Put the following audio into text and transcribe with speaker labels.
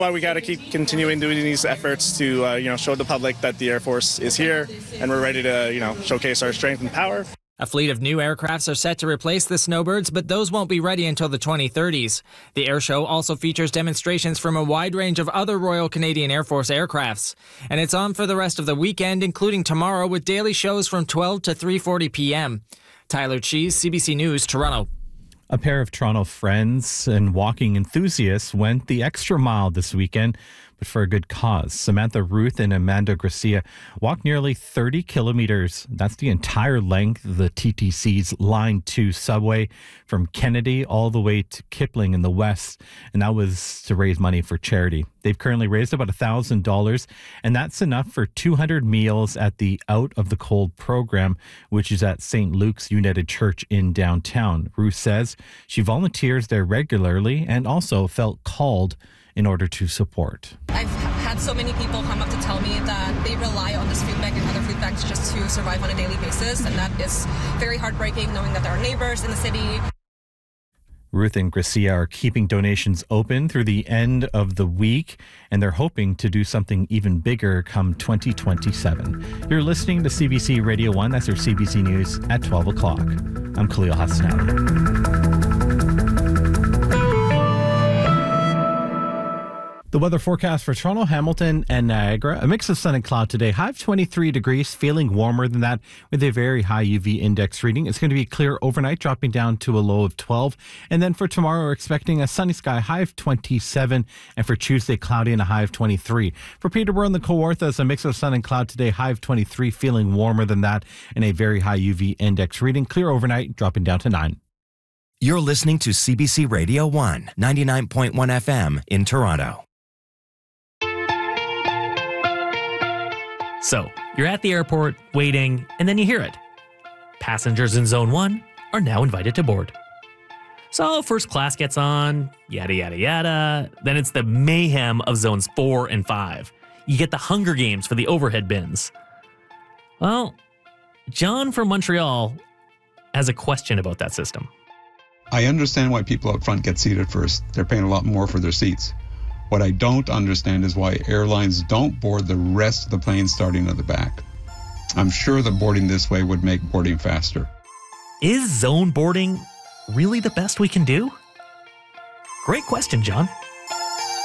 Speaker 1: Why we got to keep continuing doing these efforts to, show the public that the Air Force is here and we're ready to, showcase our strength and power.
Speaker 2: A fleet of new aircrafts are set to replace the Snowbirds, but those won't be ready until the 2030s. The air show also features demonstrations from a wide range of other Royal Canadian Air Force aircrafts. And it's on for the rest of the weekend, including tomorrow, with daily shows from 12 to 3:40 p.m. Tyler Cheese, CBC News, Toronto.
Speaker 3: A pair of Toronto friends and walking enthusiasts went the extra mile this weekend, but for a good cause. Samantha Ruth and Amanda Gracia walked nearly 30 kilometers. That's the entire length of the TTC's Line 2 subway from Kennedy all the way to Kipling in the west, and that was to raise money for charity. They've currently raised about $1,000, and that's enough for 200 meals at the Out of the Cold program, which is at St. Luke's United Church in downtown. Ruth says she volunteers there regularly and also felt called in order to support.
Speaker 4: I've had so many people come up to tell me that they rely on this food bank and other food banks just to survive on a daily basis, and that is very heartbreaking knowing that there are neighbors in the city.
Speaker 3: Ruth and Gracia are keeping donations open through the end of the week, and they're hoping to do something even bigger come 2027. You're listening to CBC Radio 1. That's your CBC News at 12 o'clock. I'm Khalil Hasnaoui. The weather forecast for Toronto, Hamilton, and Niagara. A mix of sun and cloud today. High of 23 degrees, feeling warmer than that with a very high UV index reading. It's going to be clear overnight, dropping down to a low of 12. And then for tomorrow, we're expecting a sunny sky, high of 27. And for Tuesday, cloudy and a high of 23. For Peterborough and the Kawarthas, a mix of sun and cloud today, high of 23, feeling warmer than that, and a very high UV index reading. Clear overnight, dropping down to 9.
Speaker 5: You're listening to CBC Radio 1, 99.1 FM in Toronto.
Speaker 6: So, you're at the airport, waiting, and then you hear it. Passengers in Zone 1 are now invited to board. So, first class gets on, yada, yada, yada. Then it's the mayhem of Zones 4 and 5. You get the Hunger Games for the overhead bins. Well, John from Montreal has a question about that system.
Speaker 7: I understand why people up front get seated first. They're paying a lot more for their seats. What I don't understand is why airlines don't board the rest of the plane starting at the back. I'm sure that boarding this way would make boarding faster.
Speaker 6: Is zone boarding really the best we can do? Great question, John.